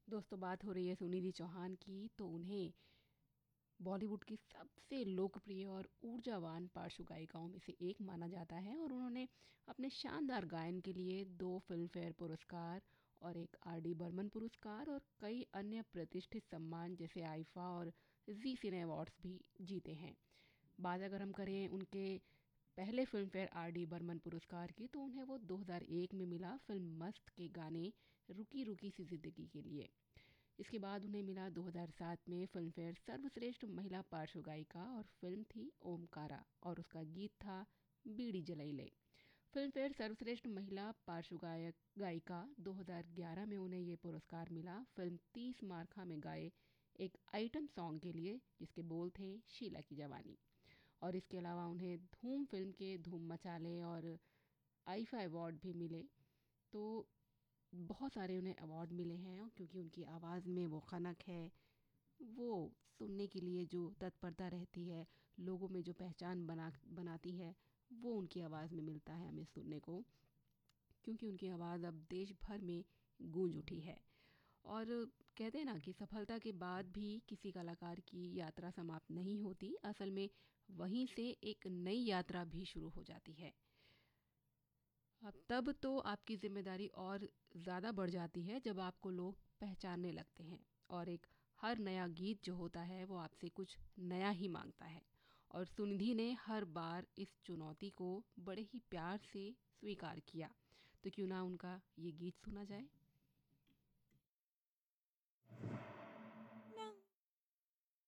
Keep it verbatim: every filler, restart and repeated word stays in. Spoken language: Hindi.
दोस्तों, बात हो रही है सुनिधि चौहान की, तो उन्हें बॉलीवुड की सबसे लोकप्रिय और ऊर्जावान पार्श्व गायिकाओं में से एक माना जाता है और उन्होंने अपने शानदार गायन के लिए दो फिल्म फेयर पुरस्कार और एक आर डी बर्मन पुरस्कार और कई अन्य प्रतिष्ठित सम्मान जैसे आईफा और जी सिने अवार्ड्स भी जीते हैं। बात अगर हम करें उनके पहले film fair R D Burman पुरस्कार की, तो उन्हें वो दो हज़ार एक में मिला फिल्म मस्त के गाने रुकी रुकी सी ज़िंदगी के लिए। इसके बाद उन्हें मिला दो हज़ार सात में फिल्म फेयर सर्वश्रेष्ठ महिला पार्श्व गायिका और फिल्म थी ओमकारा और उसका गीत था बीड़ी जलैले। फिल्म फेयर सर्वश्रेष्ठ महिला पार्श्व गायक गायिका दो हज़ार ग्यारह में उन्हें ये पुरस्कार मिला फिल्म तीस मार्खा में गाए एक आइटम सॉन्ग के लिए जिसके बोल थे शीला की जवानी। और इसके अलावा उन्हें धूम फिल्म के धूम मचाले और आईफा अवार्ड भी मिले। तो बहुत सारे उन्हें अवार्ड मिले हैं क्योंकि उनकी आवाज़ में वो खनक है, वो सुनने के लिए जो तत्परता रहती है, लोगों में जो पहचान बना बनाती है, वो उनकी आवाज़ में मिलता है हमें सुनने को, क्योंकि उनकी आवाज़ अब देश भर में गूंज उठी है। और कहते हैं ना कि सफलता के बाद भी किसी कलाकार की यात्रा समाप्त नहीं होती, असल में वहीं से एक नई यात्रा भी शुरू हो जाती है। अब तब तो आपकी ज़िम्मेदारी और ज़्यादा बढ़ जाती है जब आपको लोग पहचानने लगते हैं और एक हर नया गीत जो होता है वो आपसे कुछ नया ही मांगता है। और सुनिधि ने हर बार इस चुनौती को बड़े ही प्यार से स्वीकार किया। तो क्यों ना उनका ये गीत सुना जाए।